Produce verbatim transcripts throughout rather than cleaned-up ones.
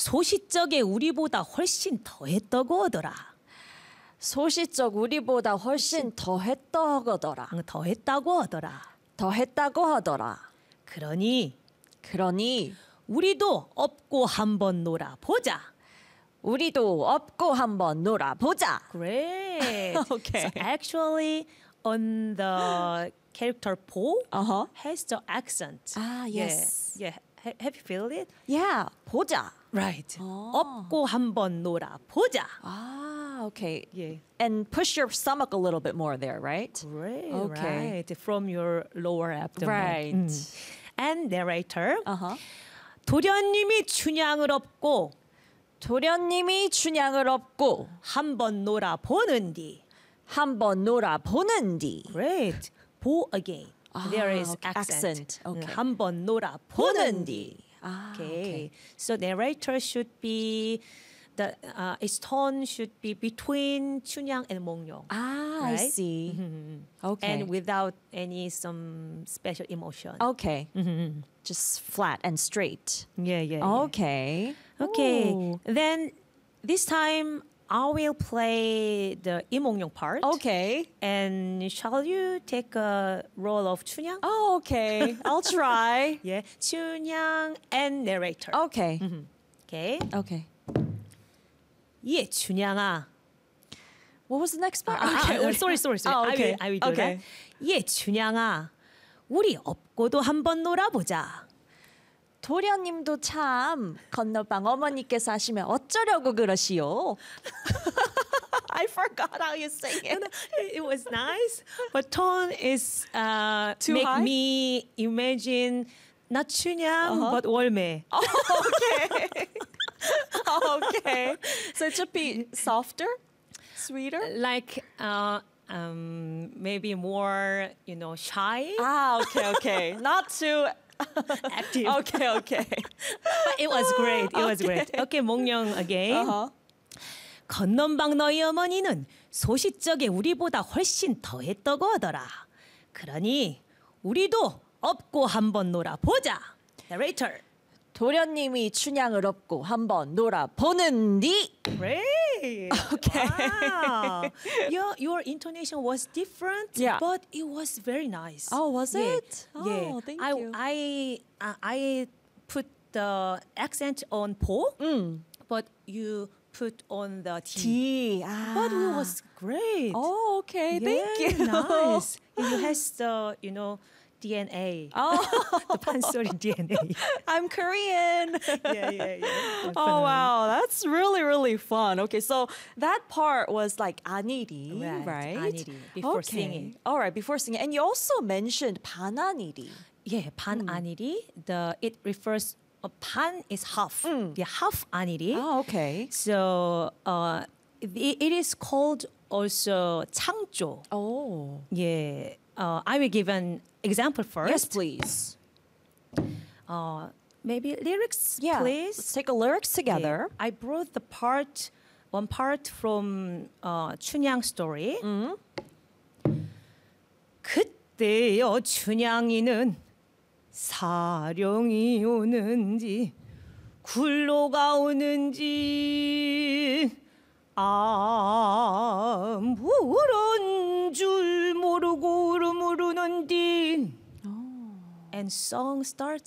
소시적에 우리보다 훨씬 더했다고 하더라. 소시적 우리보다 훨씬 더했다고 하더라. 응, 더했다고 하더라. 더했다고 하더라. 그러니 그러니 우리도 업고 한번 놀아보자. 우리도 업고 한번 놀아보자. Great. Okay. So actually, on the character Po Uh-huh. has the accent. Ah, yes. Yeah. yeah. Ha- have you feel it? Yeah, 보자. Right. 어. 업고 한번 놀아보자. Ah, okay. Yeah. And push your stomach a little bit more there, right? Great. Okay. Right. From your lower abdomen. Right. 음. And narrator. Uh-huh. 도련님이 춘향을 업고 도련님이 춘향을 업고 한번 놀아보는디. 한번 놀아보는디. Great. 보 again. Ah, There is okay. accent. Accent. Okay. 한번 놀아보는디. Ah, Okay. okay. So narrator should be the uh, its tone should be between 춘향 and 몽룡. Ah, I Right? see. Okay. And without any some special emotion. okay. Just flat and straight. Yeah, yeah. yeah. Okay. Okay. Ooh. Then this time I will play the 이몽룡 part. Okay. And shall you take a role of 춘향? Oh, okay. I'll try. Yeah. 춘향 and narrator. Okay. Okay. Okay. 예, 춘향아. What was the next part? 아, okay. 아, sorry, sorry, sorry. Oh, okay. I will, I will do Okay. that. 예, 춘향아. 우리 업고도 한번 놀아보자. 도련님도 참 건너방 어머니께서 하시면 어쩌려고 그러시오? I forgot how you sing it. It was nice, but tone is uh, Too make high? me imagine not 춘향 Uh-huh. but 월매. Okay. okay. So it should be softer, sweeter. Like uh, um, maybe more, you know, shy, Ah, okay, okay. Not too. active. Okay, okay. But it was great. It was great. Okay, 몽룡 again. Uh-huh. 건넌방 너희 어머니는 소시적에 우리보다 훨씬 더했다고 하더라. 그러니 우리도 업고 한번 놀아보자. Narrator. 도련님이 춘향을 업고 한번 놀아보는디. Great. Okay. Wow. Your your intonation was different, Yeah. but it was very nice. Oh, was Yeah. it? Yeah. Oh, thank I, you. I I I put the accent on po, but you put on the T. D. Ah. But it was great. Oh, okay. Thank Yeah, you. Nice. It has the you know D N A. Oh, the 판소리 D N A. I'm Korean. yeah, yeah, yeah. Oh wow, that's really really fun. Okay, so that part was like 아니리, Right, right? 아니리, before okay. singing. All right, before singing, and you also mentioned 반아니리. Yeah, 반 아니리. The it refers. Uh, 반 is half. Yeah, half 아니리. Oh, okay. So uh, it, it is called also 창조. Oh, Yeah. Uh, I will give an example first. yes, please. Uh, maybe lyrics, Yeah, please. let's take a lyrics together. I brought the part, one part from uh, 춘향 story. 그때여 춘향이는 사령이 오는지 굴로가 오는지 아무런 줄 모르고 울음으르는디. And song starts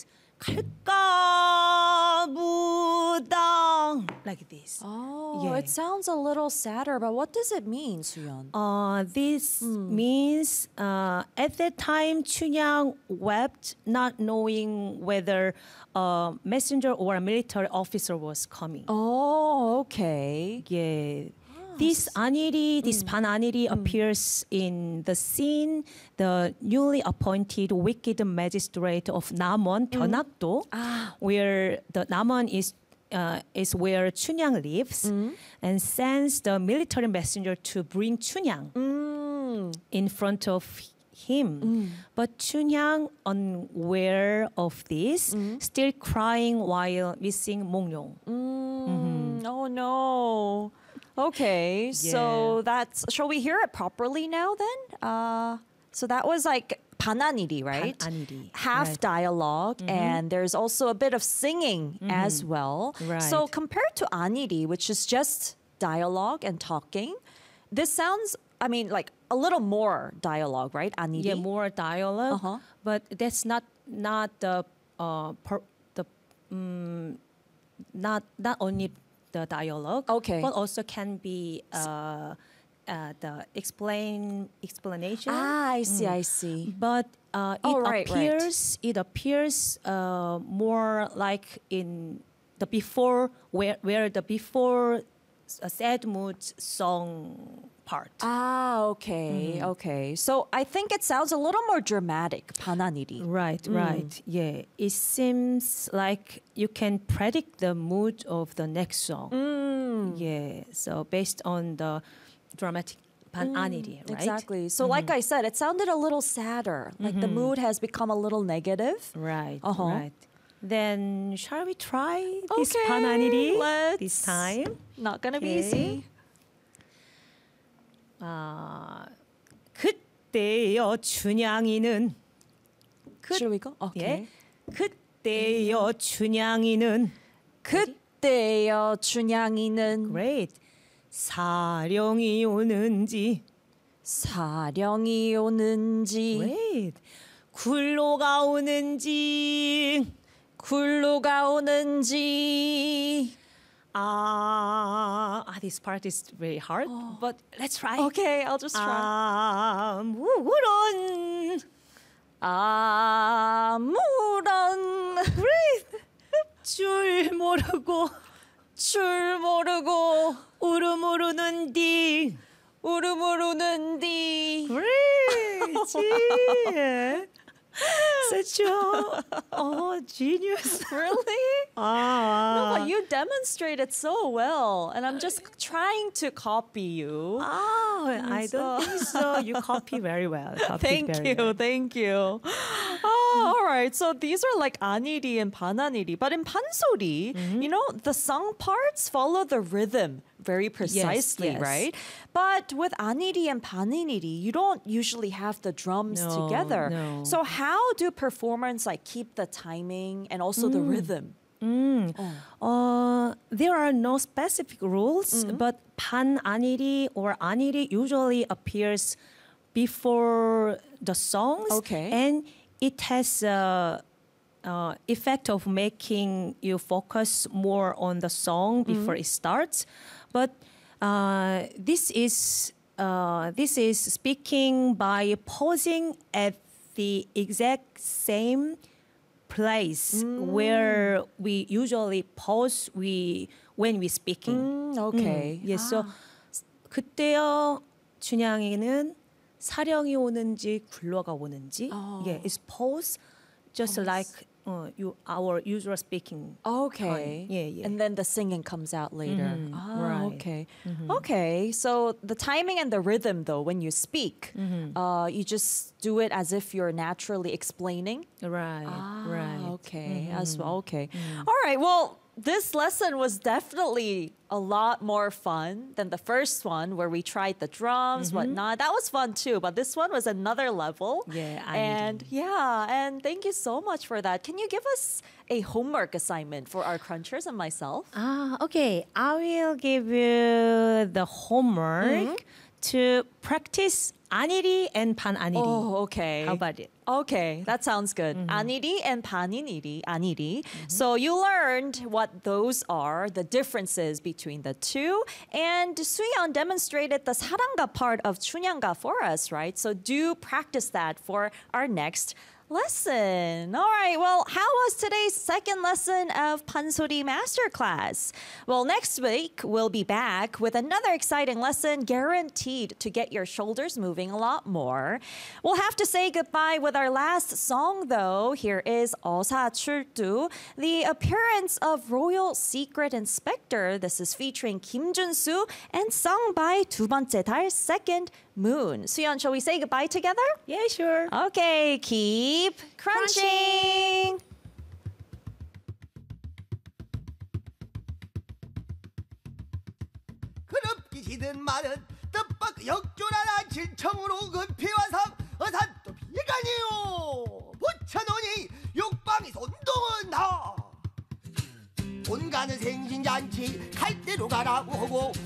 갈까부당 like this. Oh, Yeah. it sounds a little sadder, but what does it mean, Suyeon? Uh, this means uh, at that time 춘향 wept, not knowing whether a messenger or a military officer was coming. Oh, okay. Yeah. This 안일이, this 반 안일이 appears in the scene, the newly appointed wicked magistrate of 남원, 변학도, where the 남원 is uh, is where 춘향 lives, and sends the military messenger to bring 춘향 in front of him. But 춘향, unaware of this, still crying while missing 몽룡. Mm, Oh no. Okay, so that's. Shall we hear it properly now then? Uh, so that was like 반안일이, right? 반안일이, Half right. dialogue, and there's also a bit of singing as well. Right. So compared to aniri, which is just dialogue and talking, this sounds, I mean, like a little more dialogue, right? Aniri. Yeah, more dialogue, Uh-huh. but that's not not the uh per, the um, not not only the dialogue, Okay. but also can be uh, uh the explain explanation. Ah, I see, I see. But uh, it Oh, right, right. appears it appears uh, more like in the before where where the before a sad mood song part. Ah, okay, okay. So I think it sounds a little more dramatic, 반안일이. Right, right. Yeah. It seems like you can predict the mood of the next song. Yeah. So based on the dramatic 반안일이, right? Exactly. So like I said, it sounded a little sadder. Like the mood has become a little negative. Right, Uh-huh. right. Then shall we try this Okay, 반안일이 let's. this time? Not gonna be Okay. easy. 아, 그때여 춘향이는 Should we go? Okay. 예, 그때여 춘향이는 그때여 춘향이는 great 사령이 오는지 사령이 오는지 great 굴로가 오는지 굴로가 오는지. 아, ah, this part is very hard, but let's try. Okay, I'll just try. 아무런 아무런 줄 모르고 줄 모르고 울음 모르는디 울음 모르는디. great yeah. such a oh genius Really? No, 아, but you demonstrated so well, and I'm just trying to copy you. ah, I don't think so. You copy very well. Copied Thank very you, well. thank you. Oh, all right. So these are like aniri and pananiri, but in pansori, you know, the song parts follow the rhythm very precisely, yes. right? But with aniri and paniniri, you don't usually have the drums No, together. no. So how do performers like keep the timing and also the rhythm? Uh, there are no specific rules, but pan aniri or aniri usually appears before the songs, Okay. and it has a uh, effect of making you focus more on the song before it starts. But uh, this is uh, this is speaking by pausing at the exact same place where we usually pause we when we speaking. Mm, okay. Yes. So 그때요 춘향이는 사령이 오는지 굴러가 오는지. Yeah, it's pause just like uh, you our usual speaking. Okay. Yeah, yeah. And then the singing comes out later. Mhm, Ah, right. okay. Okay. So the timing and the rhythm, though, when you speak, uh, you just do it as if you're naturally explaining. Right, Ah, right. okay. As well. Okay. All right. Well, this lesson was definitely a lot more fun than the first one where we tried the drums, whatnot. That was fun too, but this one was another level. Yeah, I and yeah, and thank you so much for that. Can you give us a homework assignment for our crunchers and myself? Ah, okay. I will give you the homework to practice aniri and pananiri. Oh, okay. How about it? Okay, that sounds good. Aniri and paniniri, aniri. So you learned what those are, the differences between the two. And Suyeon demonstrated the 사랑가 part of 춘향가 for us, right? So do practice that for our next lesson. All right, well, how was today's second lesson of Pansori Masterclass? Well, next week we'll be back with another exciting lesson guaranteed to get your shoulders moving a lot more. We'll have to say goodbye with our last song though. Here is 어사출두, the appearance of Royal Secret Inspector. This is featuring Kim Jun-soo and sung by 두 번째 달, Second Moon. Suyeon, shall we say goodbye together? Yeah, sure. Okay, keep crunching. 그럽기 시든 말은 뜻밖 역조라나 진청으로 급히와상 어산 또 이가니요 붙여놓으니 육방이 손동은 다 돈 가는 생신잔치 갈 대로 가라고 하고